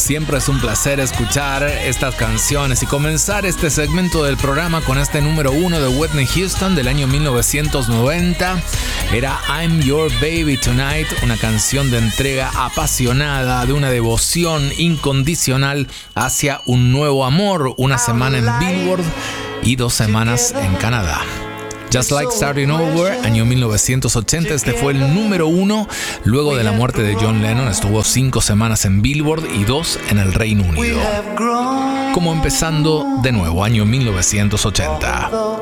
Siempre es un placer escuchar estas canciones y comenzar este segmento del programa con este número 1 de Whitney Houston del año 1990. Era I'm Your Baby Tonight, una canción de entrega apasionada, de una devoción incondicional hacia un nuevo amor. Una semana en Billboard y 2 semanas en Canadá. Just Like Starting Over, año 1980, este fue el número 1. Luego de la muerte de John Lennon, estuvo 5 semanas en Billboard y 2 en el Reino Unido. Como empezando de nuevo, año 1980.